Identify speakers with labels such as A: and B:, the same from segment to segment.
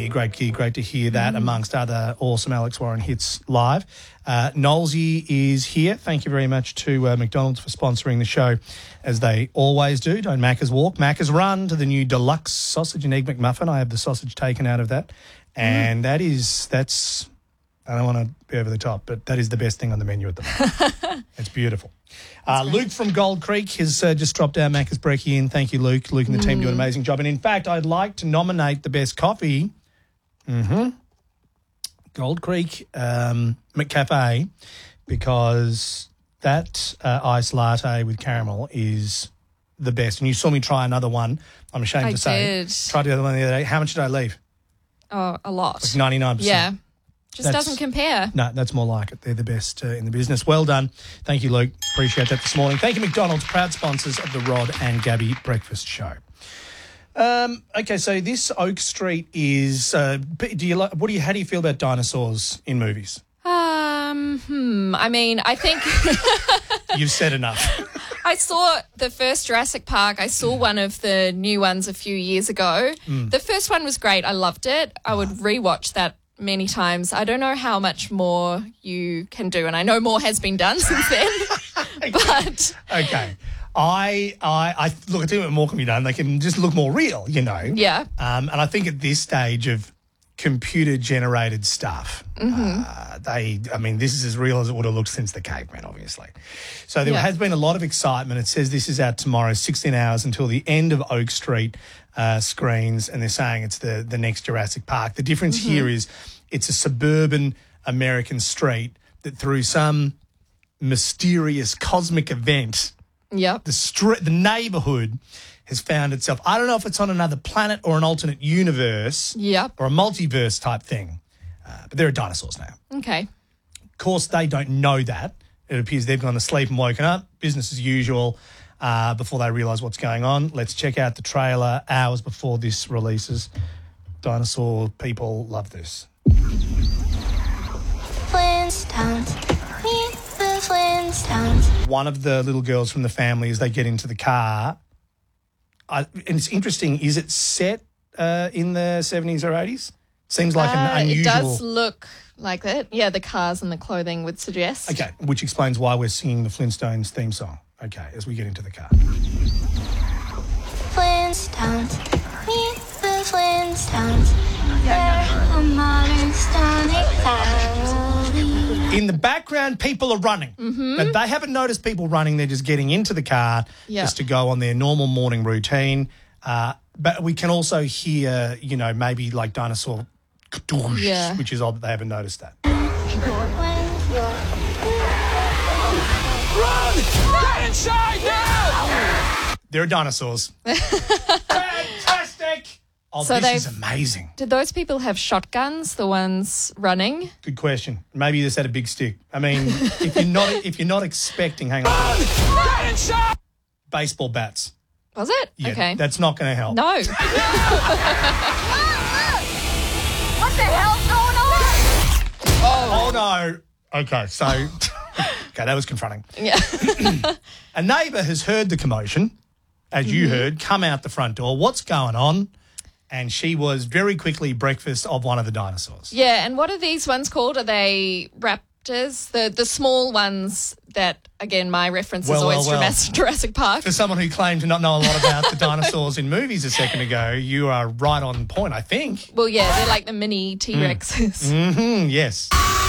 A: great gig. Great to hear that amongst other awesome Alex Warren hits live. Knowlesy is here. Thank you very much to McDonald's for sponsoring the show, as they always do. Don't Macca's walk, Macca's run to the new deluxe sausage and egg McMuffin. I have the sausage taken out of that. And that's, I don't want to be over the top, but that is the best thing on the menu at the moment. It's beautiful. Luke from Gold Creek has just dropped our Macca's brekkie in. Thank you, Luke. Luke and the team do an amazing job. And in fact, I'd like to nominate the best coffee. Gold Creek McCafe, because that iced latte with caramel is the best. And you saw me try another one. I'm ashamed to say. Tried the other one the other day. How much did I leave?
B: Oh, a lot.
A: Like 99%.
B: Yeah. Doesn't compare.
A: No, that's more like it. They're the best in the business. Well done. Thank you, Luke. Appreciate that this morning. Thank you, McDonald's, proud sponsors of the Rod and Gabby Breakfast Show. Okay, so this Oak Street is. How do you feel about dinosaurs in movies?
B: I mean, I think
A: You've said enough.
B: I saw the first Jurassic Park. I saw one of the new ones a few years ago. The first one was great. I loved it. I would rewatch that many times. I don't know how much more you can do, and I know more has been done since then. But
A: okay. I look, I think what more can be done. They can just look more real, you know.
B: Yeah.
A: And I think at this stage of computer-generated stuff, this is as real as it would have looked since the caveman, obviously. So there has been a lot of excitement. It says this is out tomorrow, 16 hours until the end of Oak Street screens, and they're saying it's the next Jurassic Park. The difference here is it's a suburban American street that through some mysterious cosmic event, the neighbourhood has found itself, I don't know if it's on another planet or an alternate universe or a multiverse type thing, but there are dinosaurs now.
B: Okay.
A: Of course, they don't know that. It appears they've gone to sleep and woken up, business as usual, before they realise what's going on. Let's check out the trailer hours before this releases. Dinosaur people love this.
C: Flintstones, meet the Flintstones.
A: One of the little girls from the family, as they get into the car, and it's interesting, is it set in the 70s or 80s? Seems like an unusual...
B: It does look like it. Yeah, the cars and the clothing would suggest.
A: Okay, which explains why we're singing the Flintstones theme song. Okay, as we get into the car.
C: Flintstones, meet the Flintstones. They're a modern stunning family.
A: In the background, people are running. But they haven't noticed people running. They're just getting into the car just to go on their normal morning routine. But we can also hear, maybe like dinosaur, which is odd that they haven't noticed that.
D: Run! Get inside now!
A: There are dinosaurs. Fantastic! Oh,
B: So
A: this is amazing.
B: Did those people have shotguns, the ones running?
A: Good question. Maybe you just had a big stick. I mean, if you're not expecting, hang on.
D: Run! Get inside!
A: Baseball bats.
B: Was it?
A: Yeah,
B: Okay.
A: That's not going to help.
B: No.
C: What the hell's going on?
A: Oh no. Okay, so okay, that was confronting.
B: Yeah.
A: A neighbour has heard the commotion, as you heard, come out the front door. What's going on? And she was very quickly breakfast of one of the dinosaurs.
B: Yeah, and what are these ones called? Are they raptors? The small ones that, again, my reference is always Jurassic Park.
A: For someone who claimed to not know a lot about the dinosaurs in movies a second ago, you are right on point, I think.
B: Well, yeah, they're like the mini T-Rexes.
A: Yes.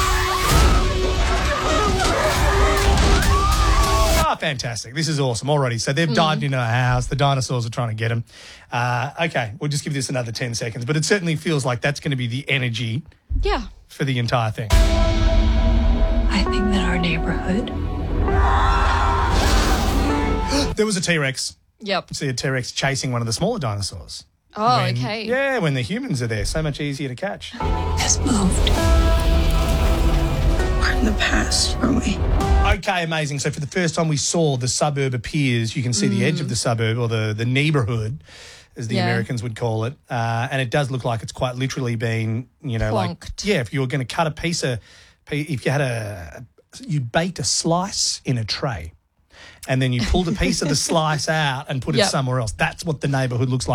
A: Fantastic. This is awesome already. So they've dived into our house. The dinosaurs are trying to get them. Okay, we'll just give this another 10 seconds. But it certainly feels like that's going to be the energy for the entire thing.
E: I think that our neighborhood...
A: There was a T-Rex.
B: Yep.
A: See a T-Rex chasing one of the smaller dinosaurs.
B: Oh, okay.
A: Yeah, when the humans are there. So much easier to catch.
E: has moved. We're in the past, aren't we?
A: Okay, amazing. So for the first time we saw the suburb appears. You can see the edge of the suburb, or the neighbourhood, as the Americans would call it. And it does look like it's quite literally been,
B: plonked.
A: if you were going to cut a piece of, if you had you baked a slice in a tray and then you pulled a piece of the slice out and put it somewhere else. That's what the neighbourhood looks like.